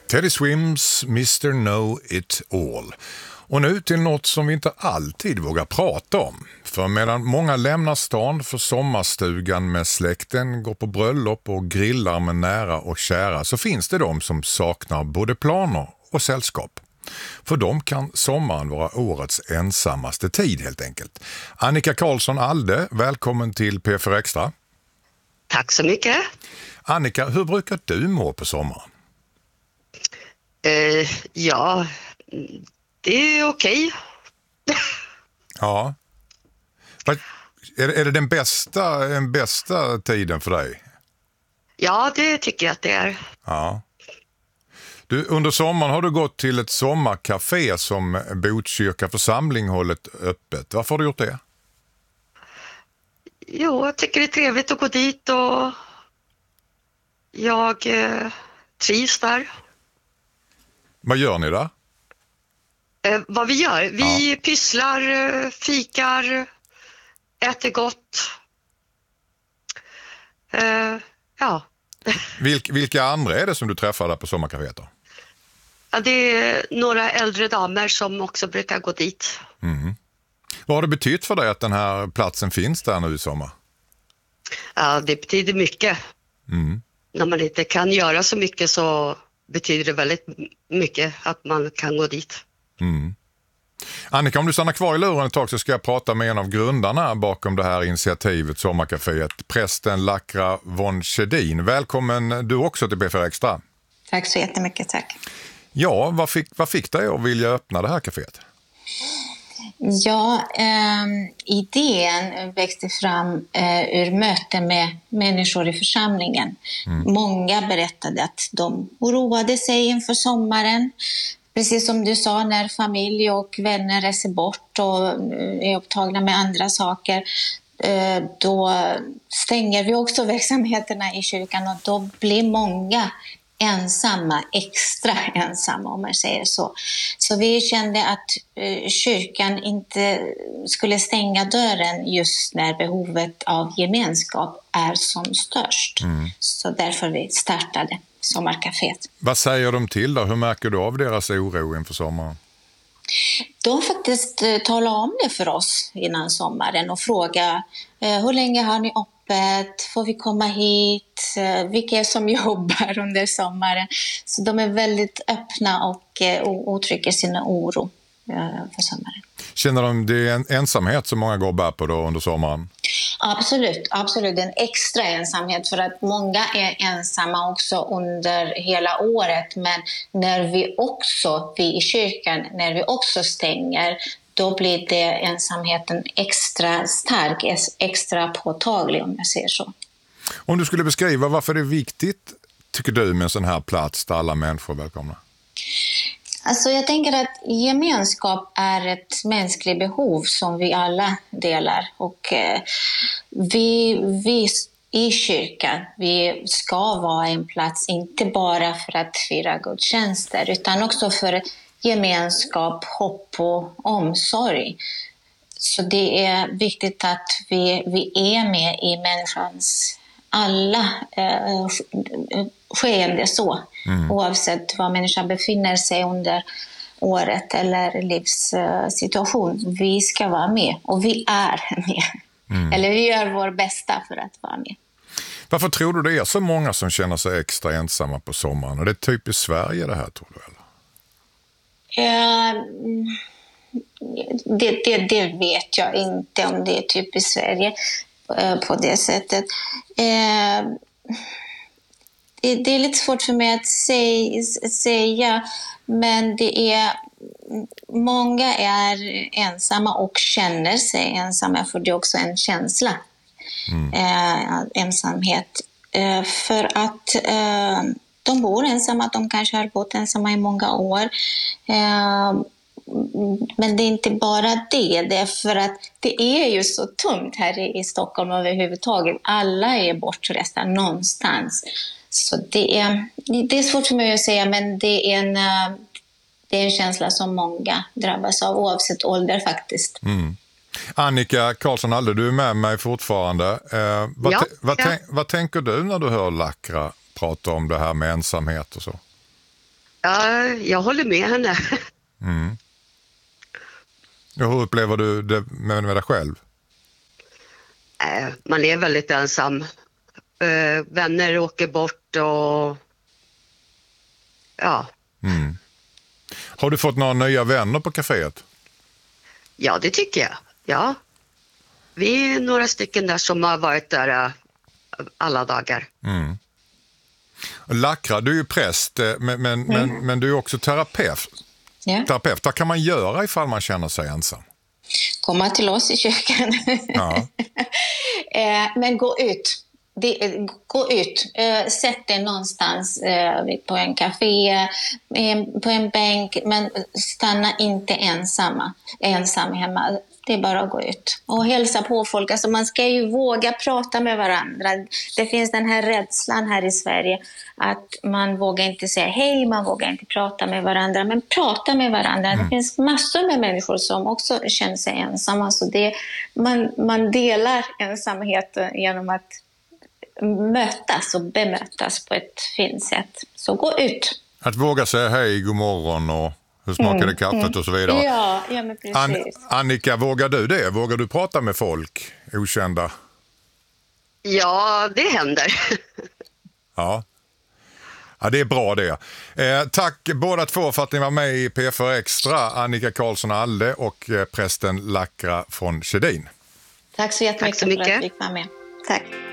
Teddy Swims Mr. Know It All. Och nu till något som vi inte alltid vågar prata om. För medan många lämnar stan för sommarstugan med släkten, går på bröllop och grillar med nära och kära, så finns det de som saknar både planer och sällskap. För dem kan sommaren vara årets ensammaste tid helt enkelt. Annika Karlsson Alde, välkommen till P4 Extra. Tack så mycket. Annika, hur brukar du må på sommaren? Ja, det är okej. Ja. Är det den bästa tiden för dig? Ja, det tycker jag att det är. Ja. Under sommaren har du gått till ett sommarcafé som Botkyrka församling hållit öppet. Varför har du gjort det? Jo, jag tycker det är trevligt att gå dit och jag trivs där. Vad gör ni där? Vad vi gör? Vi pysslar, fikar, äter gott. Ja. Vilka andra är det som du träffar där på sommarcaféet då? Ja, det är några äldre damer som också brukar gå dit. Mm. Vad har det betytt för dig att den här platsen finns där nu i sommar? Ja, det betyder mycket. Mm. När man inte kan göra så mycket så betyder det väldigt mycket att man kan gå dit. Mm. Annika, om du stannar kvar i luren ett tag så ska jag prata med en av grundarna bakom det här initiativet Sommarcaféet, prästen Lakra von Skedin. Välkommen du också till P4 Extra. Tack så jättemycket, tack. Ja, vad fick dig att vilja öppna det här caféet? Ja, idén växte fram ur möte med människor i församlingen. Många berättade att de oroade sig inför sommaren. Precis som du sa, när familj och vänner reser bort och är upptagna med andra saker, då stänger vi också verksamheterna i kyrkan och då blir många ensamma, extra ensamma om man säger så. Så vi kände att kyrkan inte skulle stänga dörren just när behovet av gemenskap är som störst. Så därför vi startade Sommarcaféet. Vad säger de till då? Hur märker du av deras oro inför sommaren? De faktiskt talar om det för oss innan sommaren och frågar hur länge har ni öppet? Får vi komma hit? Vilka är som jobbar under sommaren? Så de är väldigt öppna och uttrycker sin oro för sommaren. Känner de det är en ensamhet som många går och bär på då under sommaren? Absolut. En extra ensamhet för att många är ensamma också under hela året. Men när vi i kyrkan, när vi också stänger, då blir det ensamheten extra stark, extra påtaglig om jag säger så. Om du skulle beskriva varför det är viktigt, tycker du, med en sån här plats där alla människor är välkomna? Alltså jag tänker att gemenskap är ett mänskligt behov som vi alla delar. Och vi i kyrkan, vi ska vara en plats inte bara för att fira gudstjänster utan också för gemenskap, hopp och omsorg. Så det är viktigt att vi är med i människans alla skeende så. Oavsett var människan befinner sig under året eller livssituation. Vi ska vara med och vi är med. Eller vi gör vår bästa för att vara med. Varför tror du det är så många som känner sig extra ensamma på sommaren? Och det är typiskt Sverige det här, tror du, eller? Det vet jag inte om det är typiskt Sverige på det sättet. Det är lite svårt för mig att säga, men det är många är ensamma och känner sig ensamma, för det är också en känsla, ensamhet. För att de bor ensamma, de kanske har bott ensamma i många år. Men det är inte bara det är för att det är ju så tomt här i Stockholm överhuvudtaget. Alla är bortresta någonstans. Så det är svårt för mig att säga, men det är en känsla som många drabbas av oavsett ålder faktiskt. Annika Karlsson Alde, du är med mig fortfarande. Vad tänker du när du hör Lakra prata om det här med ensamhet och så? Ja, jag håller med henne. Hur upplever du det med dig själv? Man är väldigt ensam. Vänner åker bort och ja. Har du fått några nya vänner på kaféet? Ja, det tycker jag. Ja. Vi är några stycken där som har varit där alla dagar. Lackra, du är ju präst, men du är också terapeut. Ja. Terapeut, vad kan man göra ifall man känner sig ensam? Komma till oss i kyrkan. Ja. Men gå ut. Gå ut. Sätt dig någonstans på en café, på en bänk, men stanna inte ensam hemma. Det är bara att gå ut och hälsa på folk. Alltså man ska ju våga prata med varandra. Det finns den här rädslan här i Sverige att man vågar inte säga hej, man vågar inte prata med varandra. Men prata med varandra. Det finns massor med människor som också känner sig ensamma. Så man delar ensamheten genom att mötas och bemötas på ett fint sätt. Så gå ut. Att våga säga hej, god morgon och hur smakade kaffet och så vidare. Ja men precis. Annika, vågar du det? Vågar du prata med folk, okända? Ja, det händer. Ja, det är bra det. Tack båda två för att ni var med i P4 Extra. Annika Karlsson Alde och prästen Lackra från Sjödin. Tack så jättemycket för att vi fick vara med. Tack.